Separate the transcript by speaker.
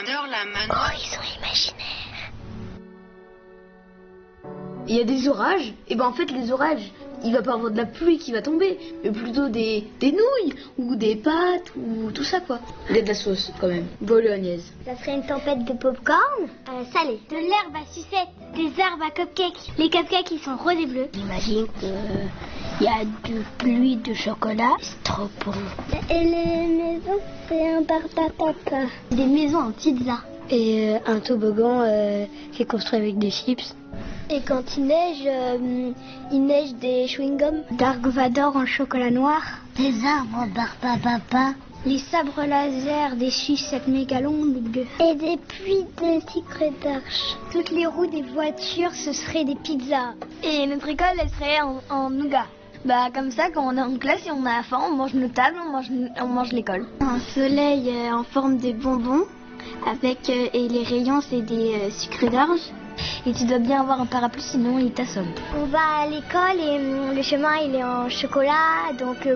Speaker 1: manœuvre, la manœuvre.
Speaker 2: Oh, ils sont imaginaires.
Speaker 3: Il y a des orages, et ben en fait les orages, il va pas avoir de la pluie qui va tomber, mais plutôt des nouilles, ou des pâtes, ou tout ça quoi. Il y a de la sauce quand même, bolognaise.
Speaker 2: Ça serait une tempête de popcorn salé. De l'herbe à sucette, des herbes à cupcakes. Les cupcakes ils sont roses et bleus.
Speaker 4: J'imagine qu'il y a de pluie de chocolat, c'est trop bon.
Speaker 2: Et les maisons, c'est un barbapapa. Des maisons en pizza.
Speaker 4: Et un toboggan qui est construit avec des chips.
Speaker 2: Et quand il neige des chewing-gums. Dark Vador en chocolat noir.
Speaker 4: Des arbres en barbapapa.
Speaker 2: Les sabres laser des sucettes méga longues. Et des pluies de sucre d'arche. Toutes les roues des voitures, ce seraient des pizzas.
Speaker 5: Et notre école, elle serait en nougat. Bah comme ça, quand on est en classe et on a faim, on mange nos tables, on mange l'école.
Speaker 2: Un soleil en forme de bonbons. Avec et les rayons, c'est des sucres d'orge.
Speaker 5: Et tu dois bien avoir un parapluie, sinon il t'assomme.
Speaker 2: On va à l'école et le chemin il est en chocolat, donc